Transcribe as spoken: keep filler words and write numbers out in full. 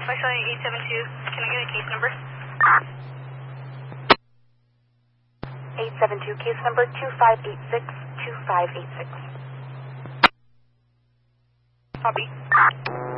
Actually, eight seven two. Can I get a case number? eight seven two, case number two five eight six, two five eight six. Copy.